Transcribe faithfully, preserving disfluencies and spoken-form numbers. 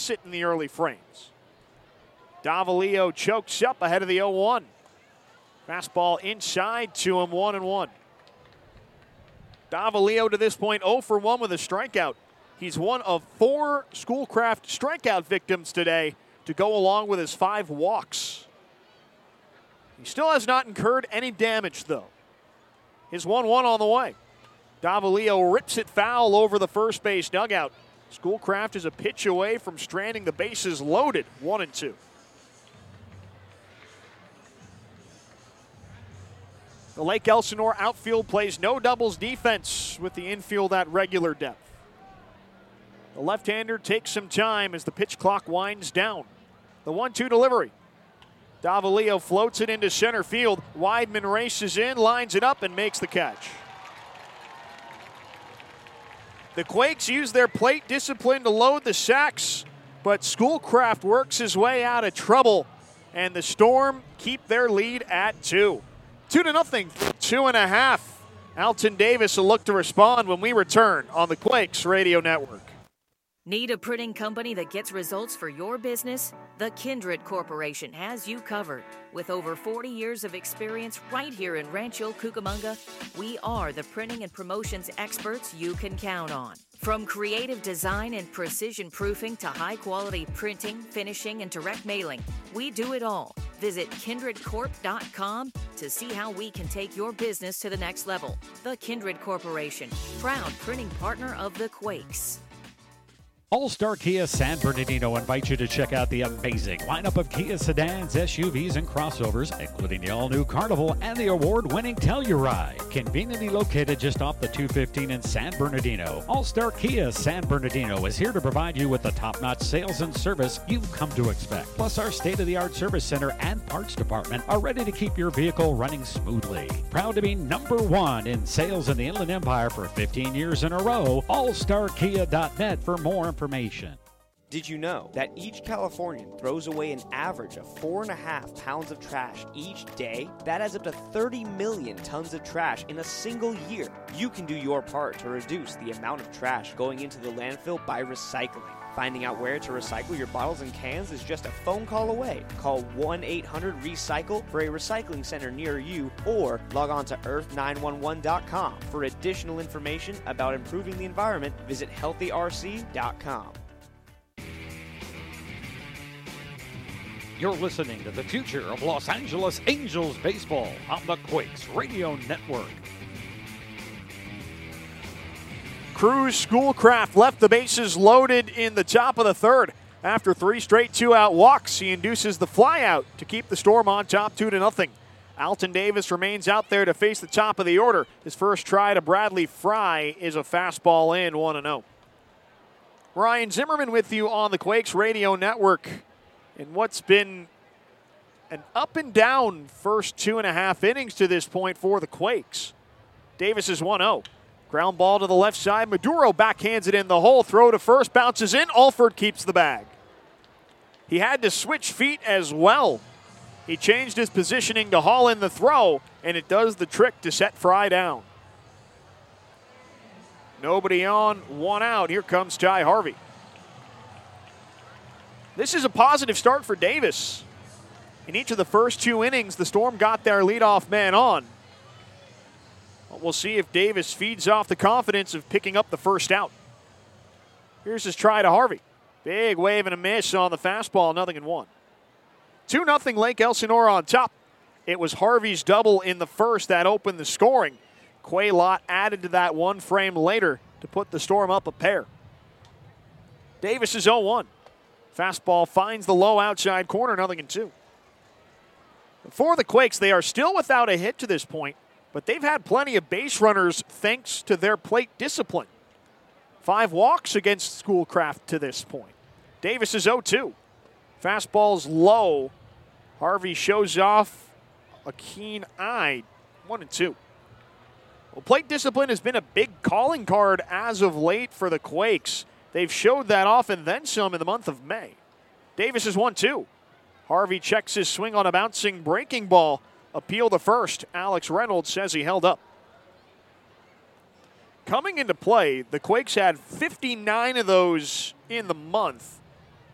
rips it in the early frames. Davalillo chokes up ahead of the oh one. Fastball inside to him, one and one. Davalillo to this point oh for one with a strikeout. He's one of four Schoolcraft strikeout victims today to go along with his five walks. He still has not incurred any damage, though. His one one on the way. Davalillo rips it foul over the first base dugout. Schoolcraft is a pitch away from stranding the bases loaded, one and two. The Lake Elsinore outfield plays no doubles defense with the infield at regular depth. The left-hander takes some time as the pitch clock winds down. The one two delivery. Davalillo floats it into center field. Weidman races in, lines it up, and makes the catch. The Quakes use their plate discipline to load the sacks, but Schoolcraft works his way out of trouble, and the Storm keep their lead at two. Two to nothing, two and a half. Alton Davis will look to respond when we return on the Quakes Radio Network. Need a printing company that gets results for your business? The Kindred Corporation has you covered. With over forty years of experience right here in Rancho Cucamonga, we are the printing and promotions experts you can count on. From creative design and precision proofing to high-quality printing, finishing, and direct mailing, we do it all. Visit kindred corp dot com to see how we can take your business to the next level. The Kindred Corporation, proud printing partner of the Quakes. All-Star Kia San Bernardino invites you to check out the amazing lineup of Kia sedans, S U Vs, and crossovers, including the all-new Carnival and the award-winning Telluride. Conveniently located just off the two fifteen in San Bernardino, All-Star Kia San Bernardino is here to provide you with the top-notch sales and service you've come to expect. Plus, our state-of-the-art service center and parts department are ready to keep your vehicle running smoothly. Proud to be number one in sales in the Inland Empire for fifteen years in a row. all star kia dot net for more information. Information. Did you know that each Californian throws away an average of four and a half pounds of trash each day? That adds up to thirty million tons of trash in a single year. You can do your part to reduce the amount of trash going into the landfill by recycling. Finding out where to recycle your bottles and cans is just a phone call away. Call one eight hundred recycle for a recycling center near you or log on to earth nine one one dot com. For additional information about improving the environment, visit healthy r c dot com. You're listening to the future of Los Angeles Angels baseball on the Quakes Radio Network. Cruz Schoolcraft left the bases loaded in the top of the third. After three straight two-out walks, he induces the flyout to keep the Storm on top two to nothing. Alton Davis remains out there to face the top of the order. His first try to Bradley Fry is a fastball in, one and oh. Ryan Zimmerman with you on the Quakes Radio Network. In what's been an up and down first two and a half innings to this point for the Quakes. Davis is one oh. Ground ball to the left side. Maduro backhands it in the hole. Throw to first. Bounces in. Alford keeps the bag. He had to switch feet as well. He changed his positioning to haul in the throw, and it does the trick to set Fry down. Nobody on, one out. Here comes Ty Harvey. This is a positive start for Davis. In each of the first two innings, the Storm got their leadoff man on. We'll see if Davis feeds off the confidence of picking up the first out. Here's his try to Harvey. Big wave and a miss on the fastball, nothing in one. two nothing Lake Elsinore on top. It was Harvey's double in the first that opened the scoring. Quay Lott added to that one frame later to put the Storm up a pair. Davis is oh one. Fastball finds the low outside corner, nothing in two. For the Quakes, they are still without a hit to this point, but they've had plenty of base runners thanks to their plate discipline. Five walks against Schoolcraft to this point. Davis is oh two. Fastball's low. Harvey shows off a keen eye. One and two. Well, plate discipline has been a big calling card as of late for the Quakes. They've showed that off and then some in the month of May. Davis is one two. Harvey checks his swing on a bouncing breaking ball. Appeal to first. Alex Reynolds says he held up. Coming into play, the Quakes had fifty-nine of those in the month.